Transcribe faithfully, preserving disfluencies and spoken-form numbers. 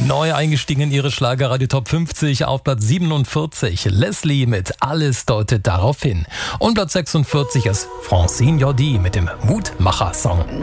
Neu eingestiegen in ihre Schlagerradio Top fünfzig auf Platz siebenundvierzig. Leslie mit Alles deutet darauf hin. Und Platz sechsundvierzig ist Francine Jordi mit dem Mutmacher-Song.